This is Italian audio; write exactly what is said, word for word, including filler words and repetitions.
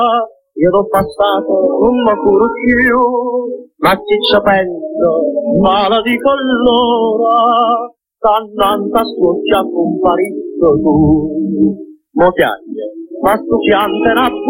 io l'ho passato, non mi curo più, ma chi ci penso, male di collora, t'annanta suoccia comparito tu. Mo chiaglie, ma sto piante